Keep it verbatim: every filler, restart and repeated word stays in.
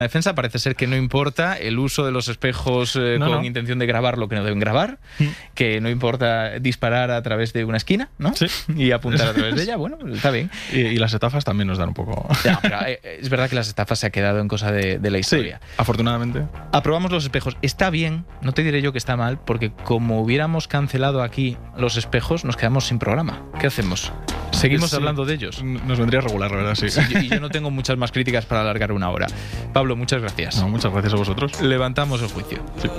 La defensa parece ser que no importa el uso de los espejos eh, No, con no. intención de grabar lo que no deben grabar, Mm. que no importa disparar a través de una esquina, ¿no? Sí. Y apuntar a través de ella, bueno, está bien. Y, y las estafas también nos dan un poco... Ya, pero, eh, es verdad que las estafas se ha quedado en cosa de, de la Sí, historia. afortunadamente. Aprobamos los espejos. Está bien, no te diré yo que está mal, porque como hubiéramos cancelado aquí los espejos, nos quedamos sin programa. ¿Qué hacemos? ¿Seguimos Sí. hablando de ellos? Nos vendría regular, la verdad, sí. Sí, y yo no tengo muchas más críticas para alargar una hora. Pablo, muchas gracias. No, muchas gracias a vosotros. Levantamos el juicio. Sí.